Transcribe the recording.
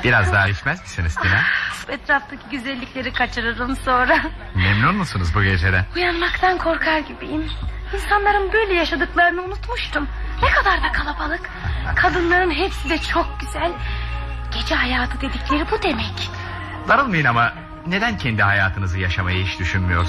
Biraz daha içmez misiniz Tina? Etraftaki güzellikleri kaçırırım sonra. Memnun musunuz bu geceden? Uyanmaktan korkar gibiyim. İnsanların böyle yaşadıklarını unutmuştum. Ne kadar da kalabalık. Kadınların hepsi de çok güzel. Gece hayatı dedikleri bu demek. Darılmayın ama neden kendi hayatınızı yaşamayı hiç düşünmüyorsunuz?